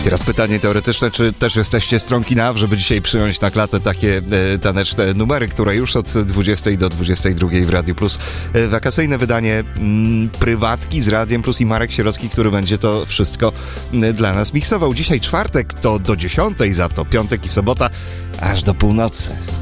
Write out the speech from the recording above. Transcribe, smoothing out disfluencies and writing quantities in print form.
Teraz pytanie teoretyczne, czy też jesteście stronki NAW, żeby dzisiaj przyjąć na klatę takie taneczne numery, które już od 20 do 22 w Radiu Plus. Wakacyjne wydanie prywatki z Radiem Plus i Marek Sierocki, który będzie to wszystko dla nas miksował. Dzisiaj czwartek to do 10, za to piątek i sobota aż do północy.